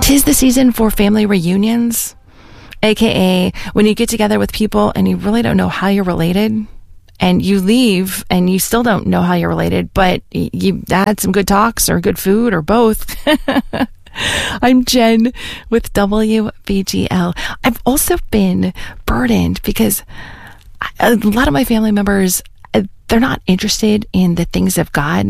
'Tis the season for family reunions, aka when you get together with people and you really don't know how you're related, and you leave and you still don't know how you're related, but you had some good talks or good food or both. I'm Jen with WBGL. I've also been burdened because a lot of my family members, they're not interested in the things of God.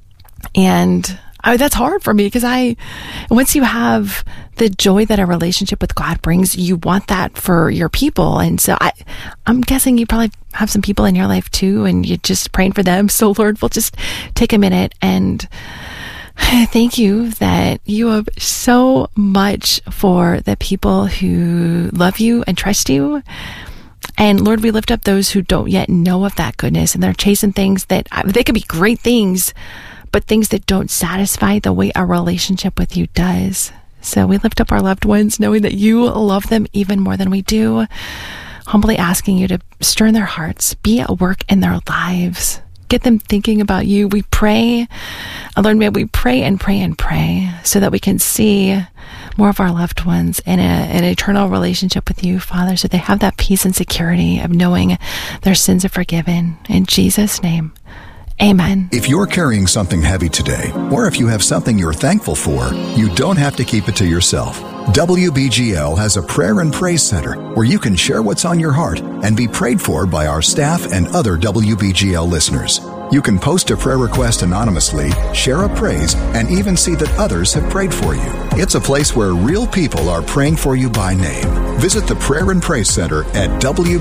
And that's hard for me because once you have the joy that a relationship with God brings, you want that for your people. And so I'm guessing you probably have some people in your life too, and you're just praying for them. So Lord, we'll just take a minute and thank you that you have so much for the people who love you and trust you. And Lord, we lift up those who don't yet know of that goodness, and they're chasing things that they could be great things, but things that don't satisfy the way a relationship with you does. So we lift up our loved ones, knowing that you love them even more than we do, humbly asking you to stir in their hearts, be at work in their lives, get them thinking about you. We pray, Lord, may we pray and pray and pray so that we can see more of our loved ones in an eternal relationship with you, Father, so they have that peace and security of knowing their sins are forgiven. In Jesus' name, amen. If you're carrying something heavy today, or if you have something you're thankful for, you don't have to keep it to yourself. WBGL has a prayer and praise center where you can share what's on your heart and be prayed for by our staff and other WBGL listeners. You can post a prayer request anonymously, share a praise, and even see that others have prayed for you. It's a place where real people are praying for you by name. Visit the Prayer and Praise Center at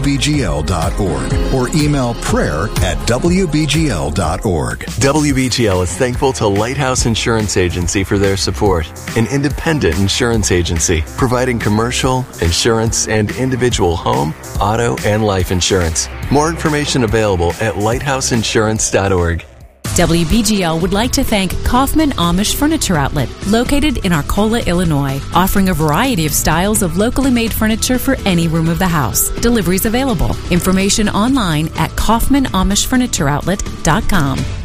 WBGL.org or email prayer@WBGL.org. WBGL is thankful to Lighthouse Insurance Agency for their support, an independent insurance agency providing commercial, insurance, and individual home, auto, and life insurance. More information available at lighthouseinsurance.org. WBGL would like to thank Kaufman Amish Furniture Outlet, located in Arcola, Illinois, offering a variety of styles of locally made furniture for any room of the house. Deliveries available. Information online at kaufmanamishfurnitureoutlet.com.